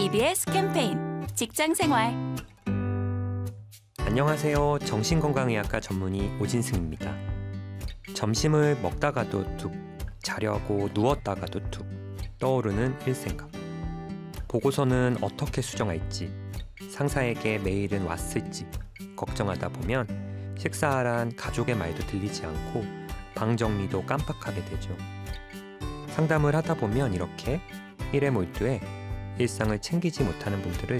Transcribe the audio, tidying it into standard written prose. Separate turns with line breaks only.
TBS 캠페인 직장생활.
안녕하세요. 정신건강의학과 전문의 오진승입니다. 점심을 먹다가도 툭, 자려고 누웠다가도 툭 떠오르는 일생각. 보고서는 어떻게 수정할지, 상사에게 메일은 왔을지 걱정하다 보면 식사하란 가족의 말도 들리지 않고 방 정리도 깜빡하게 되죠. 상담을 하다 보면 이렇게 일에 몰두해 일상을 챙기지 못하는 분들을